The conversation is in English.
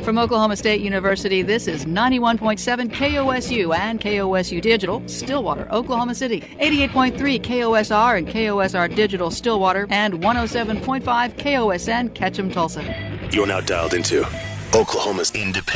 From Oklahoma State University, this is 91.7 KOSU and KOSU Digital, Stillwater, Oklahoma City, 88.3 KOSR and KOSR Digital, Stillwater, and 107.5 KOSN, Ketchum, Tulsa. You're now dialed into Oklahoma's independent